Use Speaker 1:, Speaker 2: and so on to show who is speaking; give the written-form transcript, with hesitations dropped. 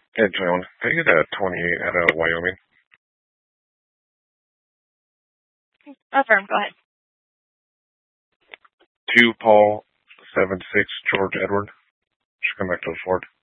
Speaker 1: Yeah, Joan. Can I get a 28 out of Wyoming?
Speaker 2: Affirm, go ahead.
Speaker 1: 2 Paul 76 George Edward. Should come back to the Ford.